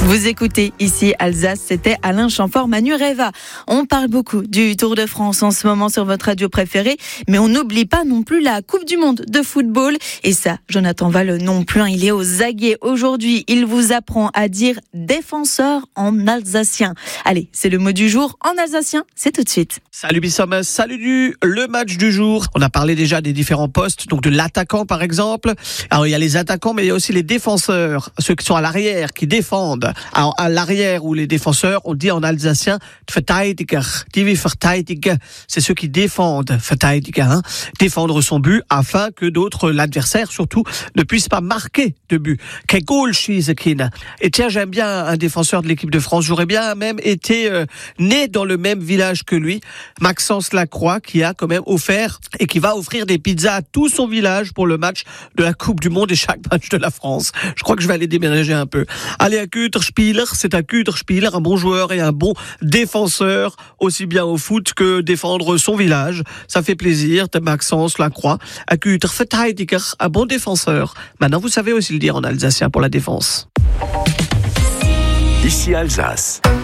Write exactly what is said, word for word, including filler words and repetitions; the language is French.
Vous écoutez ici Alsace, c'était Alain Chamfort, Manu Reva. On parle beaucoup du Tour de France en ce moment sur votre radio préférée, mais on n'oublie pas non plus la Coupe du Monde de football. Et ça, Jonathan Valle non plus, il est aux aguets. Aujourd'hui, il vous apprend à dire défenseur en alsacien. Allez, c'est le mot du jour en alsacien, c'est tout de suite. Salut Bissom, salut du le match du jour. On a parlé déjà des différents postes, donc de l'attaquant par exemple. Alors il y a les attaquants, mais il y a aussi les défenseurs, ceux qui sont à l'arrière, qui défendent. Alors, à l'arrière ou les défenseurs, on dit en alsacien Verteidiger, die wir verteidigen, c'est ceux qui défendent, Verteidiger, hein, défendre son but afin que d'autres, l'adversaire surtout, ne puissent pas marquer de but. Kein Goal schießen können. Et tiens, j'aime bien un défenseur de l'équipe de France, j'aurais bien même été euh, né dans le même village que lui, Maxence Lacroix, qui a quand même offert et qui va offrir des pizzas à tout son village pour le match de la Coupe du Monde et chaque match de la France. Je crois que je vais aller déménager un peu. Allez, à Spieler, c'est un Spieler, un bon joueur et un bon défenseur, aussi bien au foot que défendre son village. Ça fait plaisir, de Maxence Lacroix. Un Verteidiger, un bon défenseur. Maintenant, vous savez aussi le dire en alsacien pour la défense. Ici Alsace.